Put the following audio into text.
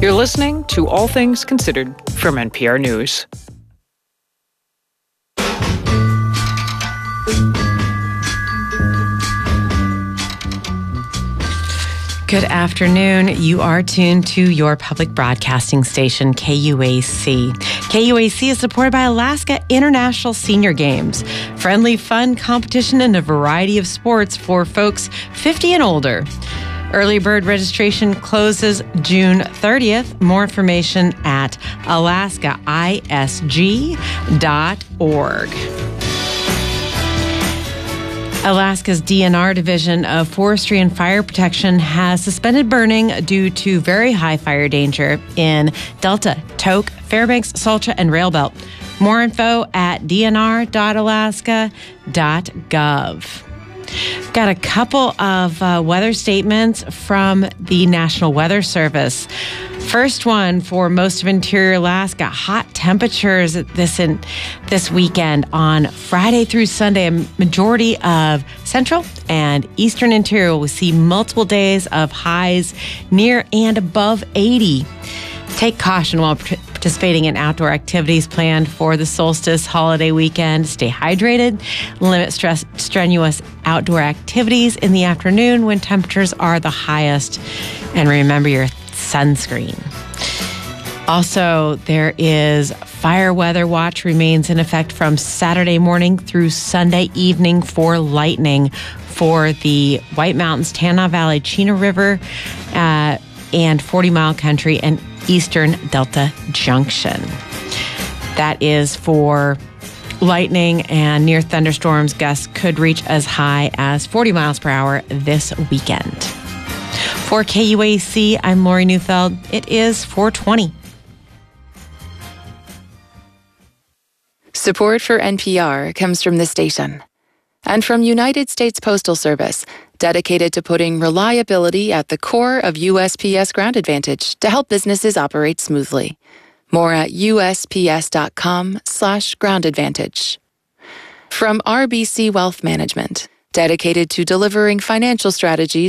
You're listening to All Things Considered from NPR News. Good afternoon. You are tuned to your public broadcasting station, KUAC. KUAC is supported by Alaska International Senior Games. Friendly, fun competition in a variety of sports for folks 50 and older. Early bird registration closes June 30th. More information at alaskaisg.org. Alaska's DNR Division of Forestry and Fire Protection has suspended burning due to very high fire danger in Delta, Tok, Fairbanks, Salcha, and Railbelt. More info at dnr.alaska.gov. Got a couple of weather statements from the National Weather Service. First one for most of interior Alaska, hot temperatures this weekend on Friday through Sunday. A majority of central and eastern interior will see multiple days of highs near and above 80. Take caution while participating in outdoor activities planned for the solstice holiday weekend. Stay hydrated. Limit strenuous outdoor activities in the afternoon when temperatures are the highest. And remember your sunscreen. Also, there is fire weather watch remains in effect from Saturday morning through Sunday evening for lightning for the White Mountains, Tanana Valley, Chena River, and 40 Mile Country and Eastern Delta Junction. That is for lightning and near thunderstorms. Gusts could reach as high as 40 miles per hour this weekend. For KUAC, I'm Lori Neufeld. It is 4:20. Support for NPR comes from the station and from United States Postal Service, dedicated to putting reliability at the core of USPS Ground Advantage to help businesses operate smoothly. More at usps.com/Ground Advantage. From RBC Wealth Management, dedicated to delivering financial strategies